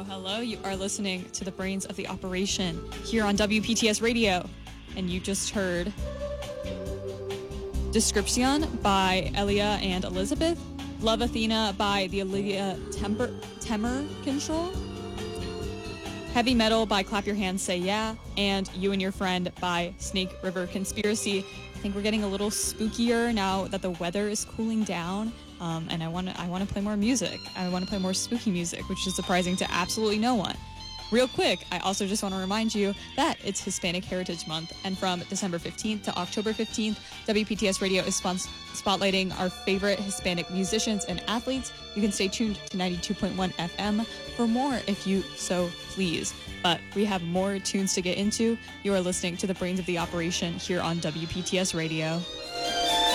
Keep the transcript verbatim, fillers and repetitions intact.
Hello, hello. You are listening to the Brains of the Operation here on W P T S Radio. And you just heard Description by Elia and Elizabeth, Love Athena by the Olivia Temper, Temmer Control, Heavy Metal by Clap Your Hands Say Yeah, and You and Your Friend by Snake River Conspiracy. I think we're getting a little spookier now that the weather is cooling down. Um, and I want to I want to play more music. I want to play more spooky music, which is surprising to absolutely no one. Real quick, I also just want to remind you that it's Hispanic Heritage Month, and from December fifteenth to October fifteenth, W P T S Radio is spons- spotlighting our favorite Hispanic musicians and athletes. You can stay tuned to ninety-two point one F M for more if you so please. But we have more tunes to get into. You are listening to the Brains of the Operation here on W P T S Radio.